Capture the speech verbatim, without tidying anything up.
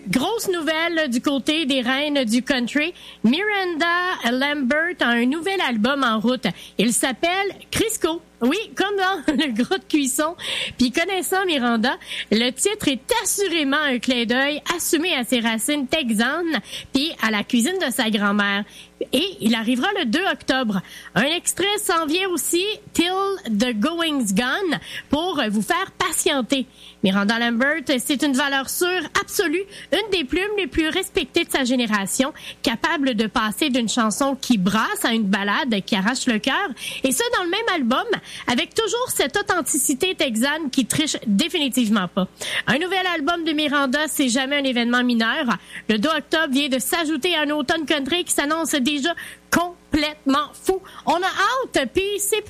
Grosse nouvelle du côté des reines du country. Miranda Lambert a un nouvel album en route. Il s'appelle Crisco. Oui, comme dans le gros de cuisson. Puis connaissant Miranda, le titre est assurément un clin d'œil assumé à ses racines texanes puis à la cuisine de sa grand-mère. Et il arrivera le deux octobre. Un extrait s'en vient aussi, Till the Going's Gone, pour vous faire patienter. Miranda Lambert, c'est une valeur sûre absolue, une des plumes les plus respectées de sa génération, capable de passer d'une chanson qui brasse à une ballade qui arrache le cœur, et ça dans le même album, avec toujours cette authenticité texane qui triche définitivement pas. Un nouvel album de Miranda, c'est jamais un événement mineur. Le deux octobre vient de s'ajouter à un automne country qui s'annonce déjà complètement fou. On a hâte, puis c'est plus